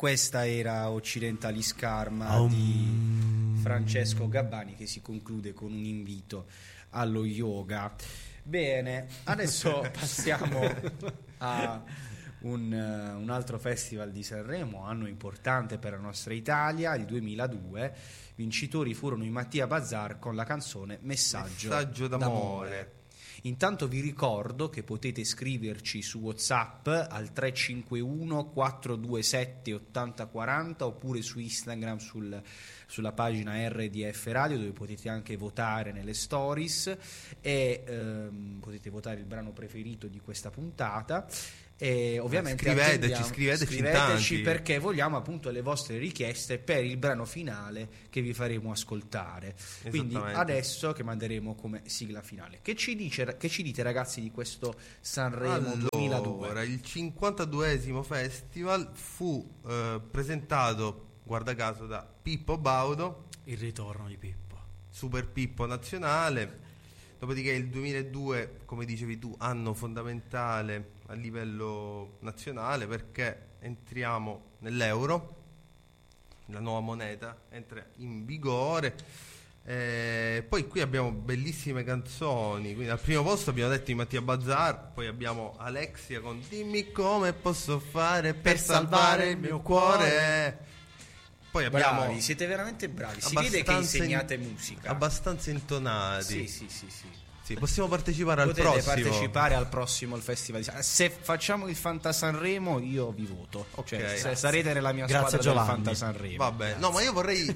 Questa era Occidentalis Karma di Francesco Gabbani, che si conclude con un invito allo yoga. Bene, adesso passiamo a un altro festival di Sanremo, anno importante per la nostra Italia, il 2002. Vincitori furono i Mattia Bazar con la canzone Messaggio d'amore. Intanto vi ricordo che potete scriverci su WhatsApp al 351 427 8040 oppure su Instagram sulla pagina RDF Radio, dove potete anche votare nelle stories e potete votare il brano preferito di questa puntata. E ovviamente scriveteci perché vogliamo appunto le vostre richieste per il brano finale che vi faremo ascoltare. Quindi adesso che manderemo come sigla finale, che ci dite ragazzi di questo Sanremo 2002? Il 52esimo festival fu presentato, guarda caso, da Pippo Baudo, il ritorno di Pippo, Super Pippo nazionale. Dopodiché il 2002, come dicevi tu, anno fondamentale a livello nazionale, perché entriamo nell'euro, la nuova moneta entra in vigore. Poi qui abbiamo bellissime canzoni, quindi al primo posto abbiamo detto i Mattia Bazar, poi abbiamo Alexia con Dimmi come posso fare per salvare il mio cuore. Poi abbiamo bravi, siete veramente bravi, si vede che insegnate musica, abbastanza intonati. Sì, possiamo partecipare potete al prossimo. Partecipare al prossimo il festival. Se facciamo il Fanta Sanremo io vi voto, okay. Cioè, sarete nella mia squadra del Fanta Sanremo. Vabbè, no, ma io vorrei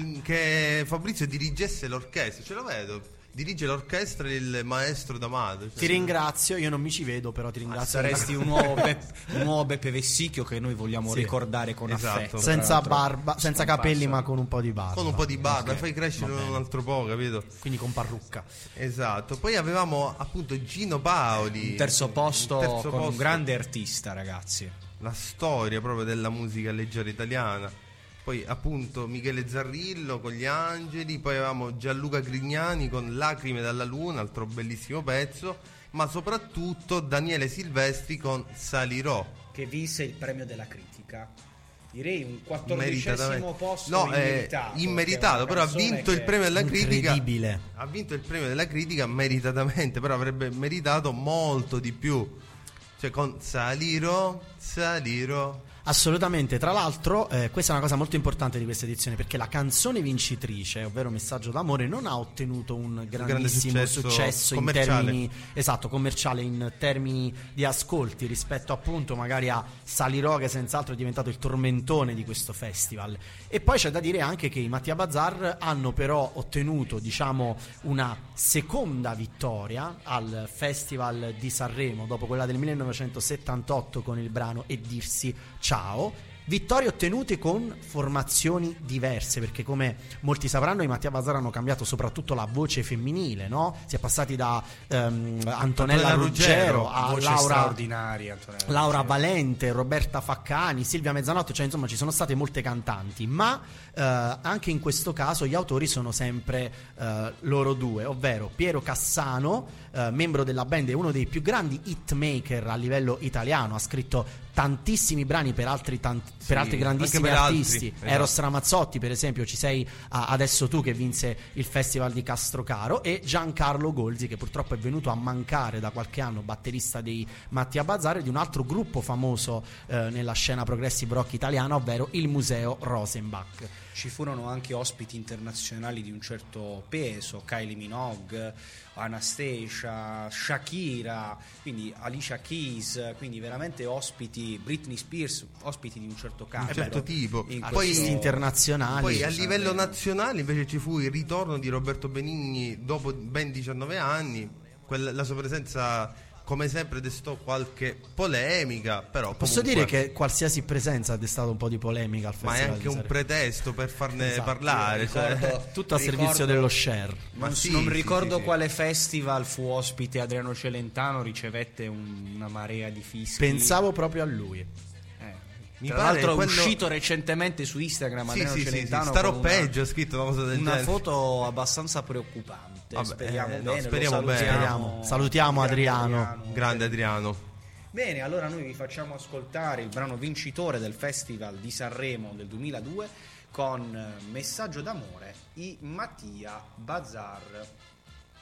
che Fabrizio dirigesse l'orchestra, ce lo vedo. Dirige l'orchestra il maestro D'Amato. Ti ringrazio, io non mi ci vedo, però ti ringrazio. Saresti un nuovo Beppe Vessicchio che noi vogliamo ricordare con affetto. Senza barba, senza capelli, ma con un po' di barba. Con un po' di barba, fai crescere un altro po', capito? Quindi con parrucca. Esatto. Poi avevamo appunto Gino Paoli. In terzo posto con un grande artista, ragazzi. La storia proprio della musica leggera italiana. Poi appunto Michele Zarrillo con Gli Angeli, poi avevamo Gianluca Grignani con Lacrime dalla Luna, altro bellissimo pezzo, ma soprattutto Daniele Silvestri con Salirò, che vinse il premio della critica. Direi un 14° posto immeritato, però ha vinto il premio della critica. Incredibile. Ha vinto il premio della critica meritatamente, però avrebbe meritato molto di più. Cioè con Salirò. Assolutamente, tra l'altro questa è una cosa molto importante di questa edizione, perché la canzone vincitrice, ovvero Messaggio d'amore, non ha ottenuto un grandissimo successo in termini commerciale, in termini di ascolti, rispetto appunto magari a Salirò, che senz'altro è diventato il tormentone di questo festival. E poi c'è da dire anche che i Mattia Bazar hanno però ottenuto, diciamo, una seconda vittoria al Festival di Sanremo dopo quella del 1978 con il brano E dirsi ciao. Vittorie ottenute con formazioni diverse, perché come molti sapranno i Mattia Bazar hanno cambiato soprattutto la voce femminile, no? Si è passati da Antonella Ruggero a voce straordinaria, Laura Valente, Roberta Faccani, Silvia Mezzanotte, cioè insomma ci sono state molte cantanti, ma anche in questo caso gli autori sono sempre loro due, ovvero Piero Cassano, membro della band e uno dei più grandi hitmaker a livello italiano, ha scritto tantissimi brani per altri grandissimi artisti, Eros Ramazzotti per esempio, Ci sei adesso tu, che vinse il Festival di Castrocaro, e Giancarlo Golzi, che purtroppo è venuto a mancare da qualche anno, batterista dei Mattia Bazar e di un altro gruppo famoso nella scena progressive rock italiana, ovvero il Museo Rosenbach. Ci furono anche ospiti internazionali di un certo peso, Kylie Minogue, Anastasia, Shakira, quindi Alicia Keys, quindi veramente ospiti, Britney Spears, ospiti di un certo calibro, un certo tipo. Poi internazionali. Poi a livello nazionale invece ci fu il ritorno di Roberto Benigni dopo ben 19 anni, la sua presenza come sempre destò qualche polemica, però posso dire che qualsiasi presenza ha destato un po' di polemica al festival, ma è anche un pretesto per farne parlare, tutto a servizio dello share. Non ricordo quale festival fu ospite Adriano Celentano, ricevette una marea di fischi. Pensavo proprio a lui. Tra l'altro è uscito recentemente su Instagram Adriano Celentano, starò peggio, ha scritto una cosa del genere, una foto abbastanza preoccupante. Speriamo bene. Salutiamo Adriano. Grande Adriano. Bene, allora noi vi facciamo ascoltare il brano vincitore del Festival di Sanremo del 2002 con Messaggio d'amore, i Mattia Bazar.